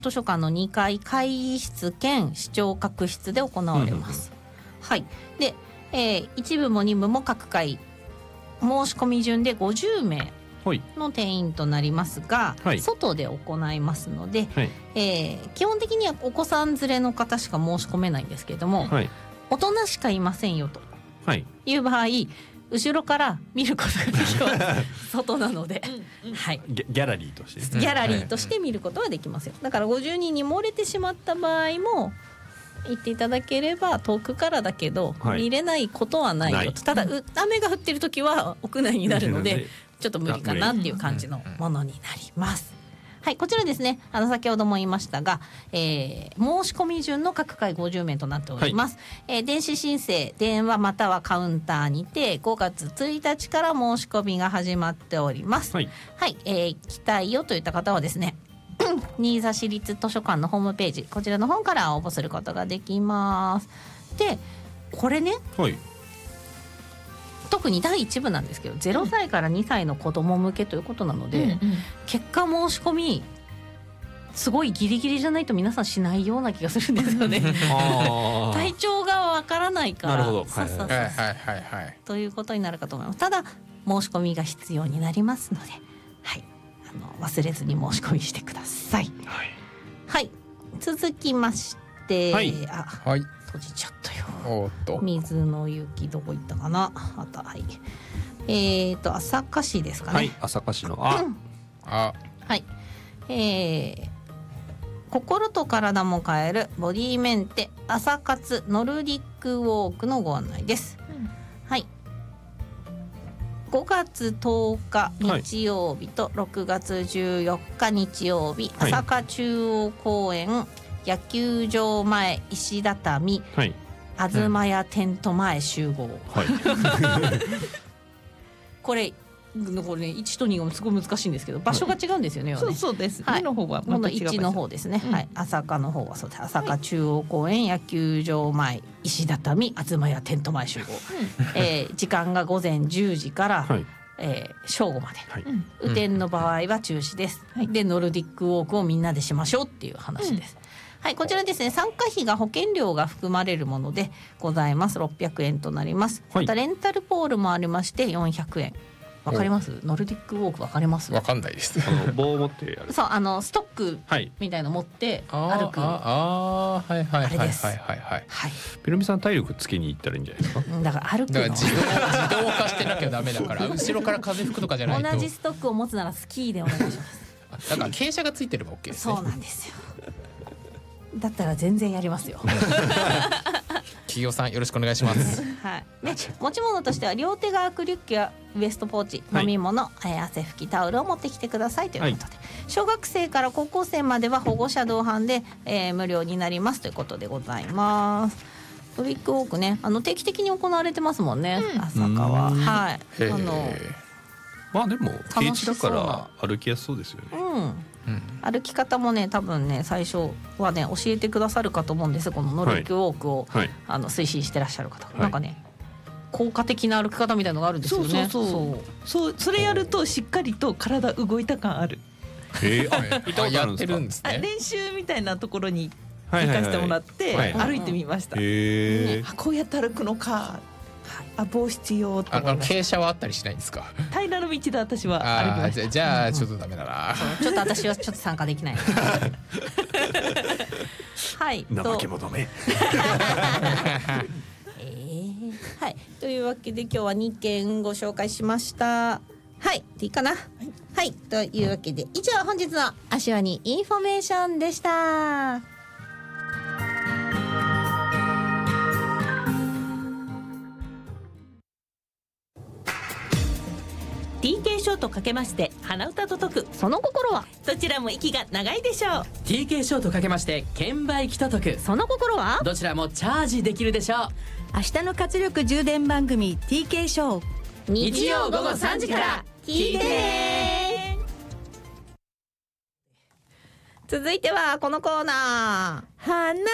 図書館の2階会議室兼視聴覚室で行われます、はい。で、1部も2部も各回申し込み順で50名の定員となりますが、はい、外で行いますので、はい、基本的にはお子さん連れの方しか申し込めないんですけれども、はい、大人しかいませんよという場合、後ろから見ることができます外なので、はい、 ギャラリーとして、 ギャラリーとして見ることはできますよ。だから50人に漏れてしまった場合も言っていただければ、遠くからだけど、はい、見れないことはないよと。ただ雨が降ってる時は屋内になるのでちょっと無理かなっていう感じのものになります。はい、こちらですね、先ほども言いましたが、申し込み順の各回50名となっております、はい。電子申請、電話またはカウンターにて5月1日から申し込みが始まっております。はい、はい。来たいよといった方はですね新座市立図書館のホームページ、こちらの方から応募することができます。で、これね、はい、特に第1部なんですけど、0歳から2歳の子ども向けということなので、結果申し込みすごいギリギリじゃないと皆さんしないような気がするんですよね体調がわからないから。なるほど、ということになるかと思います。ただ申し込みが必要になりますので、はい、忘れずに申し込みしてください。はい、はい、続きまして、はい、はい、閉じちゃったよ。おっと、水の雪どこ行ったかな。また、はい、朝霞市ですかね。はい、 朝霞市のはい、心と体も変えるボディメンテ朝活ノルディックウォークのご案内です、はい。5月10日日曜日と6月14日日曜日、はい、朝霞中央公園野球場前石畳、はい、東屋テント前集合、はい、これね、1と2がすごい難しいんですけど、場所が違うんですよね。 そうです。2の方はまた違う場所。 1の方ですね、はい、朝霞の方はそうです。朝霞中央公園野球場前石畳東屋テント前集合、時間が午前10時から、はい、正午まで、はい、雨天の場合は中止です、はい、でノルディックウォークをみんなでしましょうっていう話です、はい。こちらですね、参加費が保険料が含まれるものでございます。600円となります、はい。またレンタルポールもありまして400円。わかります？ノルディックウォークわかります？ わかんないです。 棒を持ってやる。 そう、ストックみたいの持って歩く。 はいはいはいはいはいはい。 ピロミさん体力つけに行ったらいいんじゃないですか。 だから歩くの。 だから自動化してなきゃダメだから後ろから風吹くとかじゃないと。 同じストックを持つならスキーでお願いします。 だから傾斜がついてれば OK ですね。 そうなんですよ。だったら全然やりますよ。 企業さんよろしくお願いします。 はい。ね、持ち物としては両手が空くリュックやウエストポーチ、飲み物、汗拭きタオルを持ってきてくださいということで、小学生から高校生までは保護者同伴で、無料になりますということでございます。トリックウォークね、定期的に行われてますもんね、朝霞は。はい。 まあでも平地だから歩きやすそうですよね。 歩き方もね、多分ね、最初はね教えてくださるかと思うんです。このノルディックウォークを、はい、推進してらっしゃる方、はい、なんかね効果的な歩き方みたいなのがあるんですよね。 それやるとしっかりと体動いた感ある。 やってるんですね。 練習みたいなところに行かせてもらって歩いてみました。こうやって歩くのか。棒必要とか。 傾斜はあったりしないんですか。 平らの道で私は歩きました。 じゃあちょっとダメだな。 ちょっと私はちょっと参加できない。はい。 怠け者め。 はい。というわけで今日は2件ご紹介しました。はい。でいいかな。はい。というわけで以上本日の足ワニインフォメーションでした。 TK ショーとかけまして鼻歌と解くその心は、 どちらも息が長いでしょう。 TK ショーとかけまして券売機と解くその心は、 どちらもチャージできるでしょう。 明日の活力充電番組 TK ショー、 日曜午後3時から聞いてね。 続いてはこのコーナー、 花